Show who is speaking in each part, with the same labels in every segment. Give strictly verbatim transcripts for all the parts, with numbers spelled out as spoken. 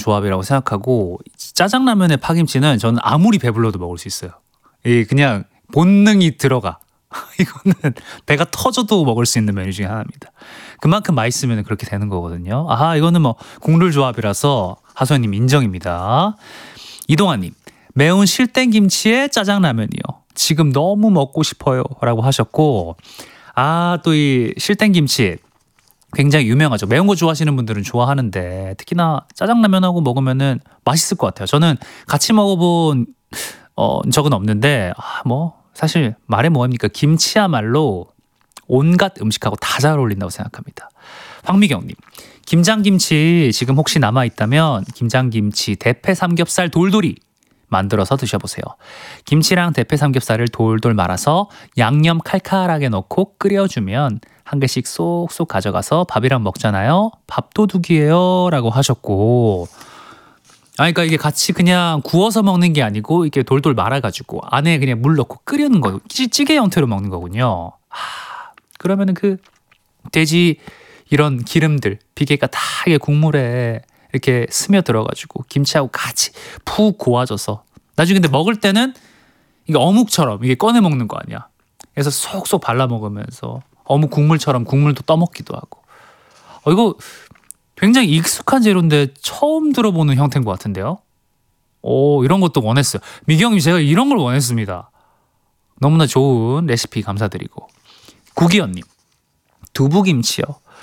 Speaker 1: 조합이라고 생각하고 짜장라면에 파김치는 저는 아무리 배불러도 먹을 수 있어요. 이 그냥 본능이 들어가. 이거는 배가 터져도 먹을 수 있는 메뉴 중에 하나입니다. 그만큼 맛있으면 그렇게 되는 거거든요. 아하, 이거는 뭐 국룰 조합이라서 하소연님 인정입니다. 이동환님, 매운 실땡김치에 짜장라면이요. 지금 너무 먹고 싶어요 라고 하셨고, 아, 또 이 실땡김치 굉장히 유명하죠. 매운 거 좋아하시는 분들은 좋아하는데 특히나 짜장라면하고 먹으면은 맛있을 것 같아요. 저는 같이 먹어본 어, 적은 없는데 아, 뭐 사실 말해 뭐합니까? 김치야말로 온갖 음식하고 다 잘 어울린다고 생각합니다. 황미경님, 김장김치 지금 혹시 남아있다면 김장김치 대패 삼겹살 돌돌이 만들어서 드셔보세요. 김치랑 대패 삼겹살을 돌돌 말아서 양념 칼칼하게 넣고 끓여주면 한 개씩 쏙쏙 가져가서 밥이랑 먹잖아요. 밥도둑이에요 라고 하셨고, 아, 그러니까 이게 같이 그냥 구워서 먹는 게 아니고 이렇게 돌돌 말아가지고 안에 그냥 물 넣고 끓이는 거, 찌개 형태로 먹는 거군요. 하, 그러면은 그 돼지 이런 기름들, 비계가 다 이게 국물에 이렇게 스며들어가지고 김치하고 같이 푹 고아져서 나중에 근데 먹을 때는 이게 어묵처럼 이게 꺼내 먹는 거 아니야. 그래서 쏙쏙 발라 먹으면서 어묵 국물처럼 국물도 떠먹기도 하고. 어, 이거 굉장히 익숙한 재료인데 처음 들어보는 형태인 것 같은데요. 오, 이런 것도 원했어요. 미경님, 제가 이런 걸 원했습니다. 너무나 좋은 레시피 감사드리고. 구기현님, 두부김치요.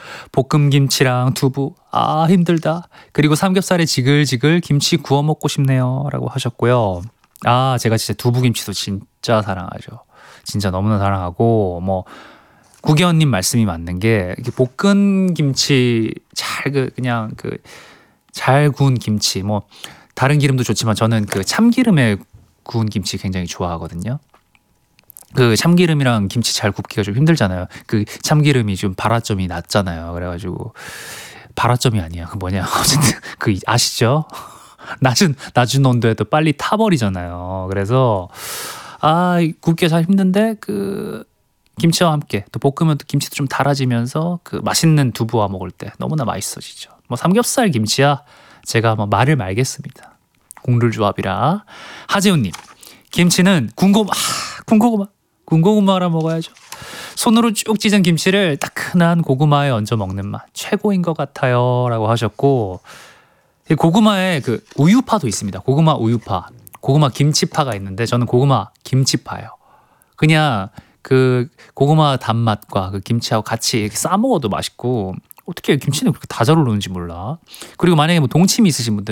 Speaker 1: 볶음김치랑 두부, 아 힘들다. 그리고 삼겹살에 지글지글 김치 구워 먹고 싶네요 라고 하셨고요. 아, 제가 진짜 두부김치도 진짜 사랑하죠. 진짜 너무나 사랑하고, 뭐 구기현님 말씀이 맞는 게 볶은 김치 잘 그 그냥 그 잘 구운 김치, 뭐 다른 기름도 좋지만 저는 그 참기름에 구운 김치 굉장히 좋아하거든요. 그 참기름이랑 김치 잘 굽기가 좀 힘들잖아요. 그 참기름이 좀 발화점이 낮잖아요. 그래가지고 발화점이 아니야. 그 뭐냐. 어쨌든 그 아시죠? 낮은 낮은 온도에도 빨리 타버리잖아요. 그래서 아, 굽기가 잘 힘든데 그 김치와 함께 또 볶으면 또 김치도 좀 달아지면서 그 맛있는 두부와 먹을 때 너무나 맛있어지죠. 뭐 삼겹살 김치야 제가 뭐 말을 말겠습니다. 국룰 조합이라. 하재훈님, 김치는 군고구마, 아, 군고구마, 군고구마라 먹어야죠. 손으로 쭉 찢은 김치를 따끈한 고구마에 얹어 먹는 맛 최고인 것 같아요 라고 하셨고, 고구마에 그 우유파도 있습니다. 고구마 우유파, 고구마 김치파가 있는데 저는 고구마 김치파예요. 그냥 그 고구마 단맛과 그 김치하고 같이 이렇게 싸 먹어도 맛있고, 어떻게 김치는 그렇게 다 잘 어울리는지 몰라. 그리고 만약에 뭐 동치미 있으신 분들은